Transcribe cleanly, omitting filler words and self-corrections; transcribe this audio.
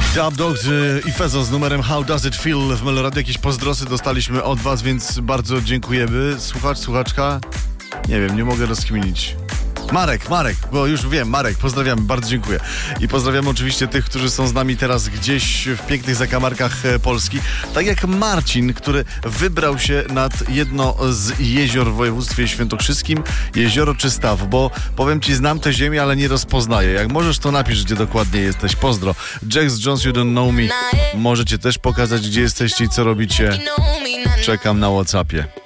Dub i Fezo z numerem How Does It Feel w Meloradio. Jakieś pozdrosy dostaliśmy od was, więc bardzo dziękujemy. Słuchaczka? Nie wiem, nie mogę rozkminić. Marek, bo już wiem, Marek, pozdrawiamy, bardzo dziękuję. I pozdrawiamy oczywiście tych, którzy są z nami teraz gdzieś w pięknych zakamarkach Polski. Tak jak Marcin, który wybrał się nad jedno z jezior w województwie świętokrzyskim, jezioro Czystaw, bo powiem ci, znam tę ziemię, ale nie rozpoznaję. Jak możesz, to napisz, gdzie dokładnie jesteś. Pozdro. Jax Jones, You Don't Know Me. Możecie też pokazać, gdzie jesteście i co robicie. Czekam na WhatsAppie.